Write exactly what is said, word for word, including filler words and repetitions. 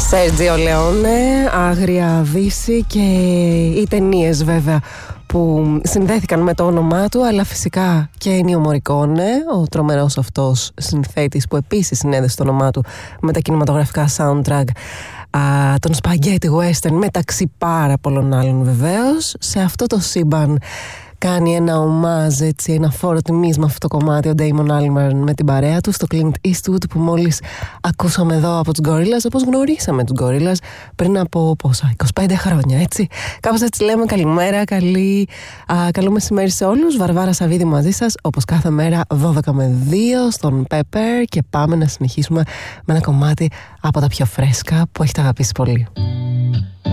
Σέρτζιο Λεόνε, Άγρια Δύση και οι ταινίες βέβαια που συνδέθηκαν με το όνομά του, αλλά φυσικά και Ennio Morricone, ο τρομερός αυτός συνθέτης που επίσης συνέδεσε το όνομά του με τα κινηματογραφικά soundtrack α, των Spaghetti Western, μεταξύ πάρα πολλών άλλων βεβαίως. Σε αυτό το σύμπαν κάνει ένα ομάζ, έτσι, ένα φόρο τιμής με αυτό το κομμάτι ο Damon Albarn με την παρέα του στο Clint Eastwood που μόλις ακούσαμε εδώ από τους Gorillaz, όπως γνωρίσαμε τους Gorillaz πριν από πόσα, είκοσι πέντε χρόνια, έτσι. Κάπως έτσι λέμε καλημέρα, καλή, α, καλό μεσημέρι σε όλους. Βαρβάρα Σαββίδη μαζί σας, όπως κάθε μέρα δώδεκα με δύο στον Pepper, και πάμε να συνεχίσουμε με ένα κομμάτι από τα πιο φρέσκα που έχετε αγαπήσει πολύ.